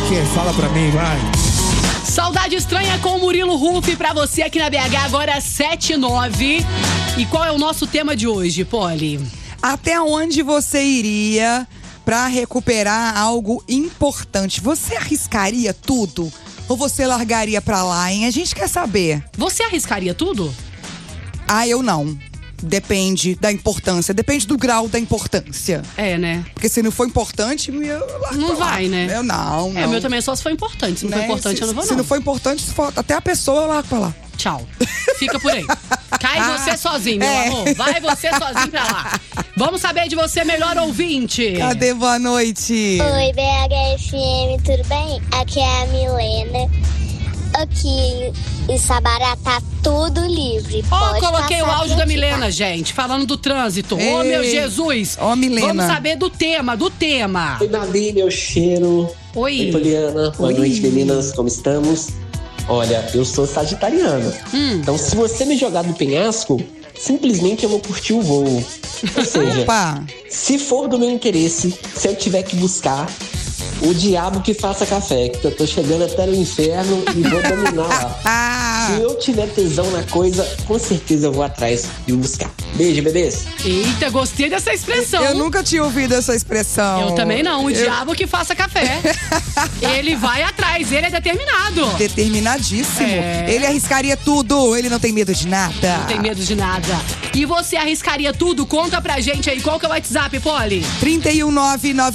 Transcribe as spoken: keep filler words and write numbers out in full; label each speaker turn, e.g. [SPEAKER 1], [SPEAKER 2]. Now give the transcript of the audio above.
[SPEAKER 1] quê? Fala pra mim, vai.
[SPEAKER 2] Saudade Estranha com o Murilo Huff pra você aqui na B H, agora sete e nove. E qual é o nosso tema de hoje, Polly?
[SPEAKER 3] Até onde você iria pra recuperar algo importante? Você arriscaria tudo? Ou você largaria pra lá, hein? A gente quer saber.
[SPEAKER 2] Você arriscaria tudo?
[SPEAKER 3] Ah, eu não. Depende da importância, depende do grau da importância.
[SPEAKER 2] É, né?
[SPEAKER 3] Porque se não for importante, eu largo
[SPEAKER 2] Não
[SPEAKER 3] pra lá.
[SPEAKER 2] vai, né?
[SPEAKER 3] Eu não, não.
[SPEAKER 2] É, o meu também é só se for importante. Se não
[SPEAKER 3] Né?
[SPEAKER 2] for importante,
[SPEAKER 3] se,
[SPEAKER 2] eu não vou,
[SPEAKER 3] se
[SPEAKER 2] não.
[SPEAKER 3] não for importante, se for até a pessoa, eu largo pra lá.
[SPEAKER 2] Tchau. Fica por aí. Cai você sozinho, meu
[SPEAKER 3] É.
[SPEAKER 2] amor. Vai você sozinho pra lá. Vamos saber de você, melhor ouvinte.
[SPEAKER 3] Cadê? Boa noite.
[SPEAKER 4] Oi, B H F M, tudo bem? Aqui é a Milena. Aqui em Sabará tá tudo livre.
[SPEAKER 2] Ó,
[SPEAKER 4] Pode
[SPEAKER 2] coloquei o
[SPEAKER 4] passar
[SPEAKER 2] áudio
[SPEAKER 4] por
[SPEAKER 2] da
[SPEAKER 4] aqui,
[SPEAKER 2] Milena,
[SPEAKER 4] tá?
[SPEAKER 2] gente, falando do trânsito. Ô,
[SPEAKER 3] Ei.
[SPEAKER 2] meu Jesus.
[SPEAKER 3] Ó, Milena.
[SPEAKER 2] Vamos saber do tema, do tema.
[SPEAKER 5] Oi, Babi, meu cheiro.
[SPEAKER 2] Oi.
[SPEAKER 5] Oi, Poliana. Boa
[SPEAKER 3] Oi.
[SPEAKER 5] noite, meninas. Como estamos? Olha, eu sou sagitariano.
[SPEAKER 2] Hum.
[SPEAKER 5] Então, se você me jogar do penhasco, simplesmente eu vou curtir o voo. Ou seja,
[SPEAKER 3] Opa.
[SPEAKER 5] se for do meu interesse, se eu tiver que buscar, o diabo que faça café, que eu tô chegando até no inferno e vou dominar lá.
[SPEAKER 3] Ah,
[SPEAKER 5] Se eu tiver tesão na coisa, com certeza eu vou atrás de buscar. Beijo, bebês.
[SPEAKER 2] Eita, gostei dessa expressão.
[SPEAKER 3] eu nunca tinha ouvido essa expressão.
[SPEAKER 2] Eu também não. O
[SPEAKER 3] Eu-
[SPEAKER 2] diabo que faça café. Ele vai atrás, ele é determinado.
[SPEAKER 3] Determinadíssimo.
[SPEAKER 2] É.
[SPEAKER 3] Ele arriscaria tudo, ele não tem medo de nada.
[SPEAKER 2] Não tem medo de nada. E você arriscaria tudo? Conta pra gente aí. Qual que é o WhatsApp, Polly?
[SPEAKER 3] trinta e um nove nove